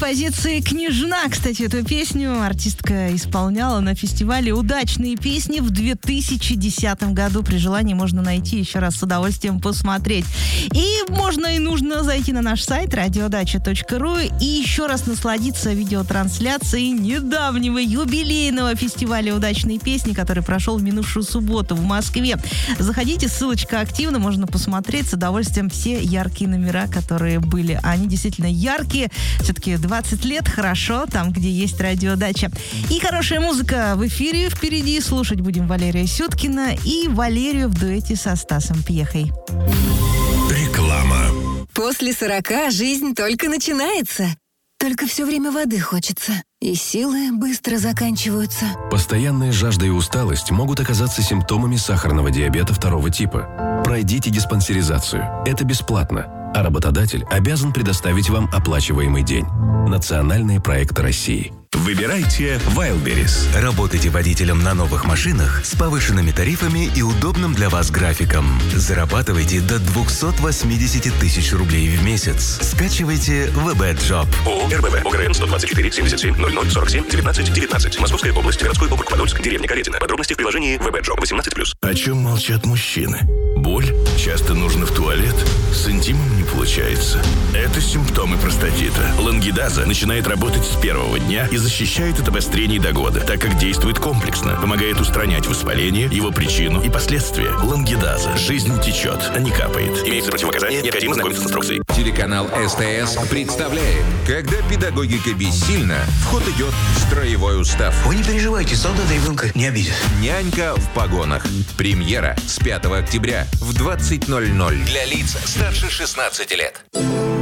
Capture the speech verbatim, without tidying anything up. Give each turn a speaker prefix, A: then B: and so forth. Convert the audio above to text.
A: позиции «Княжна». Кстати, эту песню артистка исполняла на фестивале «Удачные песни» в две тысячи десятом году. При желании можно найти, еще раз с удовольствием посмотреть. И можно и нужно зайти на наш сайт радиодача точка ру и еще раз насладиться видеотрансляцией недавнего юбилейного фестиваля «Удачные песни», который прошел в минувшую субботу в Москве. Заходите, ссылочка активна, можно посмотреть с удовольствием все яркие номера, которые были. Они действительно яркие. Все-таки двадцать лет, хорошо, там, где есть радиодача. И хорошая музыка в эфире впереди. Слушать будем Валерия Сюткина и Валерию в дуэте со Стасом Пьехой.
B: Реклама.
C: После сорока жизнь только начинается. Только все время воды хочется. И силы быстро заканчиваются.
B: Постоянная жажда и усталость могут оказаться симптомами сахарного диабета второго типа. Пройдите диспансеризацию. Это бесплатно. А работодатель обязан предоставить вам оплачиваемый день. Национальные проекты России.
D: Выбирайте Wildberries. Работайте водителем на новых машинах с повышенными тарифами и удобным для вас графиком. Зарабатывайте до двести восемьдесят тысяч рублей в месяц. Скачивайте вэ бэ Job.
E: ООО РБВ, ОГРН сто двадцать четыре семьдесят семь ноль ноль сорок семь девятнадцать девятнадцать. Московская область, городской округ Подольск, деревня Каретина. Подробности в приложении вэ бэ Job восемнадцать плюс.
F: О чем молчат мужчины? Боль? Часто нужно в туалет? С интимом не получается. Это симптомы простатита. Лангидаза начинает работать с первого дня и защищает от обострений до года, так как действует комплексно, помогает устранять воспаление, его причину и последствия. Лангидаза. Жизнь течет, а не капает. Имеются противопоказания, необходимо знакомиться с инструкцией.
G: Телеканал СТС представляет: когда педагогика бессильна, в ход идет строевой устав.
H: Вы не переживайте, солдат ребенка не обидит.
G: Нянька в погонах. Премьера с пятого октября в двадцать ноль ноль. Для лиц старше шестнадцати лет.